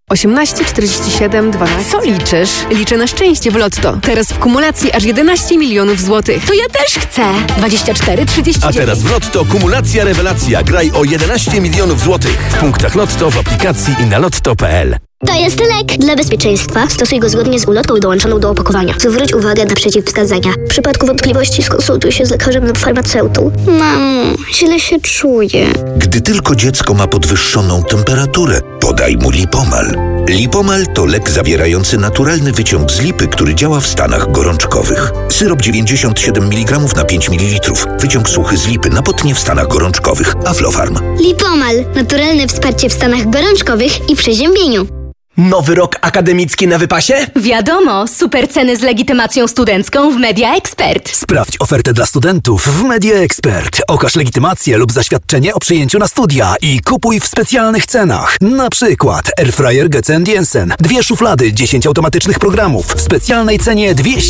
18 47 12. Co liczysz? Liczę na szczęście w Lotto. Teraz w kumulacji aż 11 milionów złotych. To ja też chcę. 24 39. A teraz w Lotto kumulacja rewelacja. Graj o 11 milionów złotych. W punktach Lotto, w aplikacji i na lotto.pl. To jest lek. Dla bezpieczeństwa stosuj go zgodnie z ulotką dołączoną do opakowania. Zwróć uwagę na przeciwwskazania. W przypadku wątpliwości skonsultuj się z lekarzem lub farmaceutą. Mamo, źle się czuję. Gdy tylko dziecko ma podwyższoną temperaturę, podaj mu Lipomal. Lipomal to lek zawierający naturalny wyciąg z lipy, który działa w stanach gorączkowych. Syrop 97 mg na 5 ml. Wyciąg suchy z lipy na potnie w stanach gorączkowych. Aflofarm. Lipomal. Naturalne wsparcie w stanach gorączkowych i przeziębieniu. Nowy rok akademicki na wypasie? Wiadomo, super ceny z legitymacją studencką w Media Expert. Sprawdź ofertę dla studentów w Media Expert. Okaż legitymację lub zaświadczenie o przyjęciu na studia i kupuj w specjalnych cenach. Na przykład Airfryer Getze & Jensen, 2 szuflady, 10 automatycznych programów w specjalnej cenie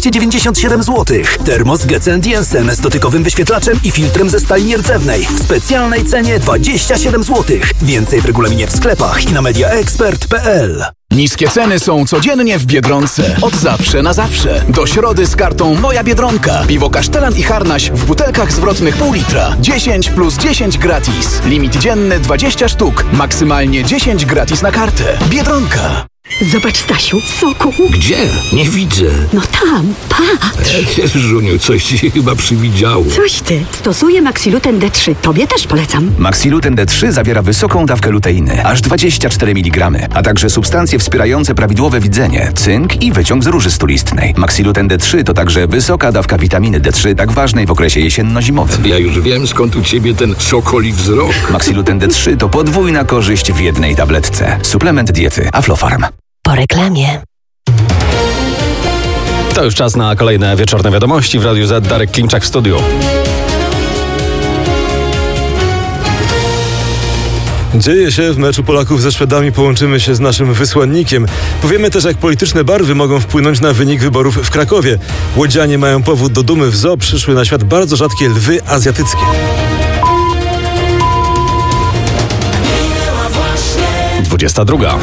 297 zł. Termos Getze & Jensen z dotykowym wyświetlaczem i filtrem ze stali nierdzewnej w specjalnej cenie 27 zł. Więcej w regulaminie w sklepach i na mediaexpert.pl. Niskie ceny są codziennie w Biedronce. Od zawsze na zawsze. Do środy z kartą Moja Biedronka. Piwo Kasztelan i Harnaś w butelkach zwrotnych pół litra. 10 plus 10 gratis. Limit dzienny 20 sztuk. Maksymalnie 10 gratis na kartę. Biedronka. Zobacz, Stasiu, soku. Gdzie? Nie widzę. No tam, patrz. Żuniu, coś ci chyba przywidziało. Coś ty. Stosuję Maxiluten D3. Tobie też polecam. Maxiluten D3 zawiera wysoką dawkę luteiny, aż 24 mg, a także substancje wspierające prawidłowe widzenie, cynk i wyciąg z róży stulistnej. Maxiluten D3 to także wysoka dawka witaminy D3, tak ważnej w okresie jesienno-zimowym. Ja już wiem, skąd u ciebie ten sokoli wzrok. Maxiluten D3 to podwójna korzyść w jednej tabletce. Suplement diety Aflofarm. Po reklamie. To już czas na kolejne wieczorne wiadomości w Radiu Z. Darek Klimczak w studiu. Dzieje się w meczu Polaków ze Szwedami. Połączymy się z naszym wysłannikiem. Powiemy też, jak polityczne barwy mogą wpłynąć na wynik wyborów w Krakowie. Łodzianie mają powód do dumy. W zoo przyszły na świat bardzo rzadkie lwy azjatyckie. 22.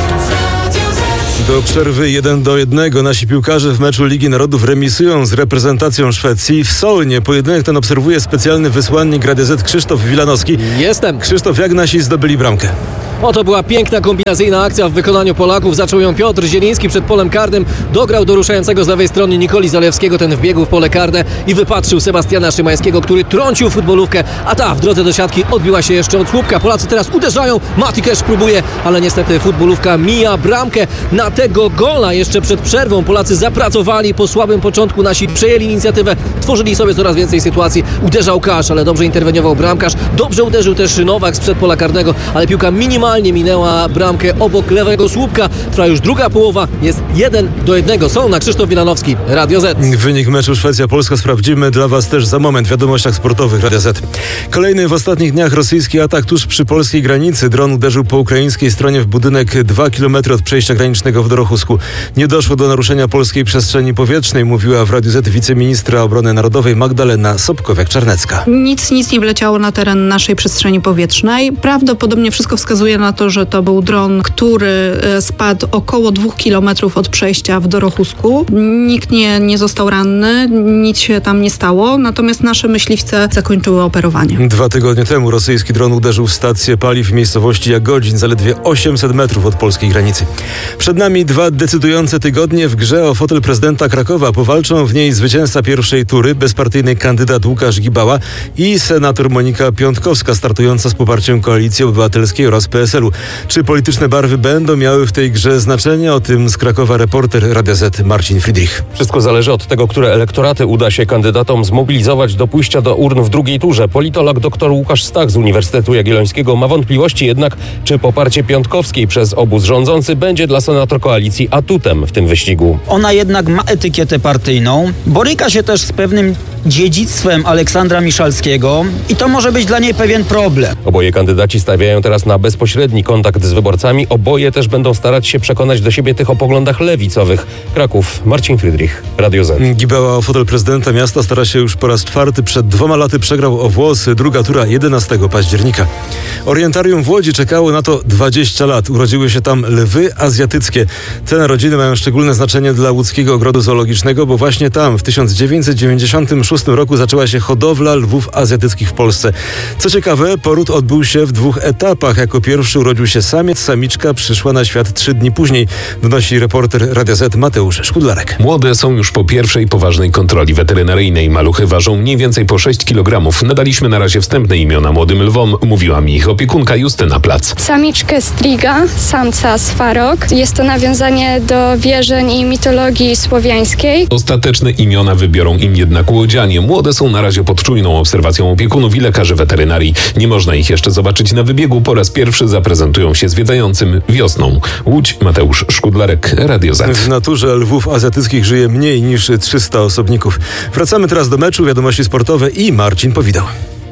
Do przerwy 1-1 nasi piłkarze w meczu Ligi Narodów remisują z reprezentacją Szwecji w Solnie. Pojedynek ten obserwuje specjalny wysłannik Radia Z Krzysztof Wilanowski. Jestem. Krzysztof, jak nasi zdobyli bramkę? Oto była piękna kombinacyjna akcja w wykonaniu Polaków. Zaczął ją Piotr Zieliński przed polem karnym. Dograł do ruszającego z lewej strony Nikoli Zalewskiego. Ten wbiegł w pole karne i wypatrzył Sebastiana Szymańskiego, który trącił futbolówkę, a ta w drodze do siatki odbiła się jeszcze od słupka. Polacy teraz uderzają. Matikesz próbuje, ale niestety futbolówka mija bramkę. Na tego gola jeszcze przed przerwą Polacy zapracowali. Po słabym początku nasi przejęli inicjatywę. Tworzyli sobie coraz więcej sytuacji. Uderzał Kasz, ale dobrze interweniował bramkarz. Dobrze uderzył też Nowak sprzed pola karnego, ale piłka minimalnie minęła bramkę obok lewego słupka. Trwa już druga połowa. Jest 1-1. Są na Krzysztof Wilanowski, Radio Z. Wynik meczu Szwecja-Polska sprawdzimy dla Was też za moment w wiadomościach sportowych Radia Z. Kolejny w ostatnich dniach rosyjski atak tuż przy polskiej granicy. Dron uderzył po ukraińskiej stronie w budynek 2 km od przejścia granicznego w Dorochusku. Nie doszło do naruszenia polskiej przestrzeni powietrznej, mówiła w Radiu Z wiceministra obrony narodowej Magdalena Sobkowiak-Czarnecka. Nic nie wleciało na teren naszej przestrzeni powietrznej. Prawdopodobnie wszystko wskazuje na to, że to był dron, który spadł około 2 kilometrów od przejścia w Dorochusku. Nikt nie został ranny, nic się tam nie stało, natomiast nasze myśliwce zakończyły operowanie. 2 tygodnie temu rosyjski dron uderzył w stację paliw w miejscowości Jagodzin, zaledwie 800 metrów od polskiej granicy. Przed nami 2 decydujące tygodnie w grze o fotel prezydenta Krakowa. Powalczą w niej zwycięzca pierwszej tury, bezpartyjny kandydat Łukasz Gibała i senator Monika Piątkowska, startująca z poparciem Koalicji Obywatelskiej oraz PSL-u. Czy polityczne barwy będą miały w tej grze znaczenie? O tym z Krakowa reporter Radia Z Marcin Friedrich. Wszystko zależy od tego, które elektoraty uda się kandydatom zmobilizować do pójścia do urn w drugiej turze. Politolog dr Łukasz Stach z Uniwersytetu Jagiellońskiego ma wątpliwości jednak, czy poparcie Piątkowskiej przez obóz rządzący będzie dla senator Koalicji atutem w tym wyścigu. Ona jednak ma etykietę partyjną, boryka się też z pewnym dziedzictwem Aleksandra Miszalskiego i to może być dla niej pewien problem. Oboje kandydaci stawiają teraz na bezpośredni kontakt z wyborcami. Oboje też będą starać się przekonać do siebie tych o poglądach lewicowych. Kraków, Marcin Friedrich, Radio Z. Gibała o fotel prezydenta miasta stara się już po raz czwarty. Przed 2 laty przegrał o włosy. Druga tura 11 października. Orientarium w Łodzi czekało na to 20 lat. Urodziły się tam lwy azjatyckie. Te narodziny mają szczególne znaczenie dla łódzkiego ogrodu zoologicznego, bo właśnie tam w 1996 roku zaczęła się hodowla lwów azjatyckich w Polsce. Co ciekawe, poród odbył się w 2 etapach. Jako pierwszy urodził się samiec, samiczka przyszła na świat 3 dni później, donosi reporter Radia Z Mateusz Szkudlarek. Młode są już po pierwszej poważnej kontroli weterynaryjnej. Maluchy ważą mniej więcej po 6 kg. Nadaliśmy na razie wstępne imiona młodym lwom, mówiła mi ich opiekunka Justyna Plac. Samiczkę Striga, samca Swarok. Jest to nawiązanie do wierzeń i mitologii słowiańskiej. Ostateczne imiona wybiorą im jednak łodzianie. Młode są na razie pod czujną obserwacją opiekunów i lekarzy weterynarii. Nie można ich jeszcze zobaczyć na wybiegu. Po raz pierwszy zaprezentują się zwiedzającym wiosną. Łódź, Mateusz Szkudlarek, Radio Z. W naturze lwów azjatyckich żyje mniej niż 300 osobników. Wracamy teraz do meczu, wiadomości sportowe i Marcin Powidał.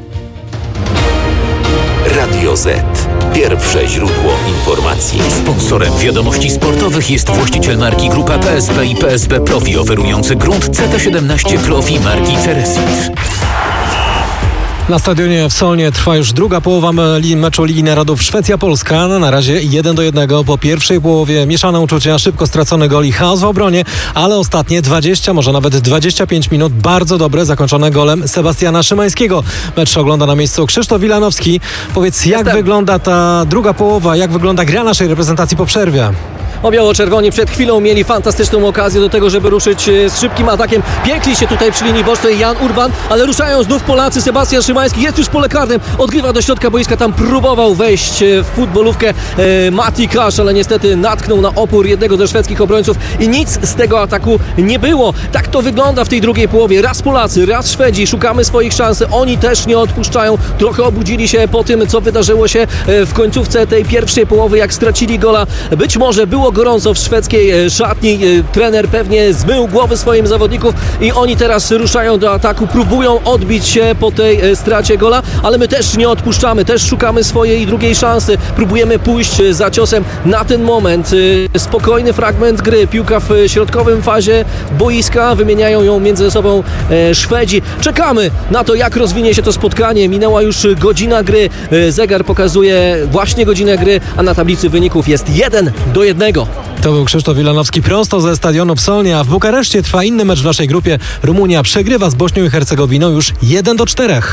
Radio Z. Pierwsze źródło informacji. Sponsorem wiadomości sportowych jest właściciel marki Grupa PSB i PSB Profi, oferujący grunt CT17 Profi marki Ceresit. Na stadionie w Solnie trwa już druga połowa meczu Ligi Narodów Szwecja-Polska. Na razie 1-1 po pierwszej połowie. Mieszane uczucia, szybko stracony gol i chaos w obronie, ale ostatnie 20, może nawet 25 minut bardzo dobre, zakończone golem Sebastiana Szymańskiego. Mecz ogląda na miejscu Krzysztof Wilanowski. Powiedz, jak wygląda ta druga połowa, jak wygląda gra naszej reprezentacji po przerwie? Biało-czerwoni przed chwilą mieli fantastyczną okazję do tego, żeby ruszyć z szybkim atakiem. Piekli się tutaj przy linii bocznej Jan Urban, ale ruszają znów Polacy. Sebastian Szymański jest już pole karnym, odgrywa do środka boiska, tam próbował wejść w futbolówkę Mati Kasz, ale niestety natknął na opór jednego ze szwedzkich obrońców i nic z tego ataku nie było. Tak to wygląda w tej drugiej połowie. Raz Polacy, raz Szwedzi, szukamy swoich szans. Oni też nie odpuszczają. Trochę obudzili się po tym, co wydarzyło się w końcówce tej pierwszej połowy, jak stracili gola. Być może było gorąco w szwedzkiej szatni. Trener pewnie zmył głowy swoim zawodników i oni teraz ruszają do ataku, próbują odbić się po tej stracie gola, ale my też nie odpuszczamy, też szukamy swojej drugiej szansy, próbujemy pójść za ciosem. Na ten moment spokojny fragment gry, piłka w środkowym fazie boiska, wymieniają ją między sobą Szwedzi. Czekamy na to, jak rozwinie się to spotkanie. Minęła już godzina gry, zegar pokazuje właśnie godzinę gry, a na tablicy wyników jest 1-1. To był Krzysztof Wilanowski prosto ze stadionu w Solnie, a w Bukareszcie trwa inny mecz w naszej grupie. Rumunia przegrywa z Bośnią i Hercegowiną już 1-4.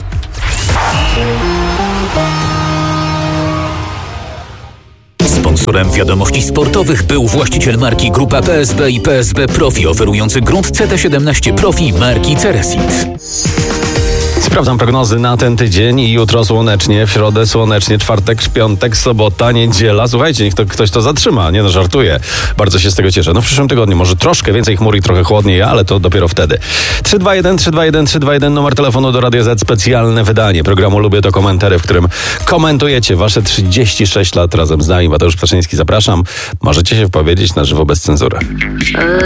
Sponsorem wiadomości sportowych był właściciel marki Grupa PSB i PSB Profi, oferujący grunt CT17 Profi marki Ceresit. Sprawdzam prognozy na ten tydzień i jutro słonecznie, w środę słonecznie, czwartek, piątek, sobota, niedziela. Słuchajcie, niech ktoś to zatrzyma. Nie no, żartuję. Bardzo się z tego cieszę. No w przyszłym tygodniu może troszkę więcej chmur i trochę chłodniej, ale to dopiero wtedy. 321 numer telefonu do Radia Z. Specjalne wydanie programu Lubię to komentary, w którym komentujecie wasze 36 lat razem z nami. Mateusz Ptaszyński, zapraszam. Możecie się wypowiedzieć na żywo bez cenzury.